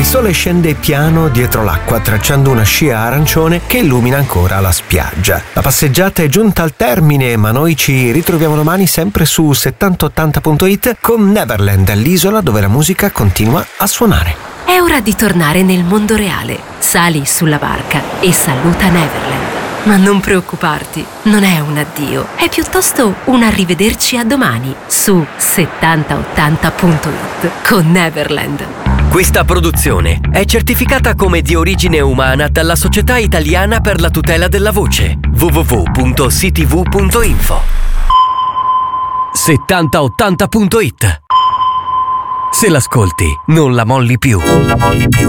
sole scende piano dietro l'acqua, tracciando una scia arancione che illumina ancora la spiaggia. La passeggiata è giunta al termine, ma noi ci ritroviamo domani sempre su 7080.it con Neverland, l'isola dove la musica continua a suonare. È ora di tornare nel mondo reale. Sali sulla barca e saluta Neverland. Ma non preoccuparti, non è un addio, è piuttosto un arrivederci a domani su 7080.it con Neverland. Questa produzione è certificata come di origine umana dalla Società Italiana per la Tutela della Voce, www.ctv.info. 7080.it. Se l'ascolti, non la molli più.